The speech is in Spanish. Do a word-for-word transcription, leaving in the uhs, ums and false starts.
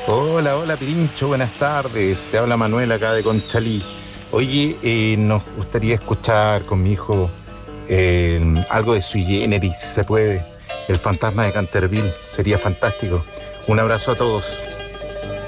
Hola, hola Pirincho, buenas tardes. Te habla Manuel acá de Conchalí. Oye, eh, nos gustaría escuchar con mi hijo eh, algo de Sui Generis, se puede. El fantasma de Canterville, sería fantástico. Un abrazo a todos.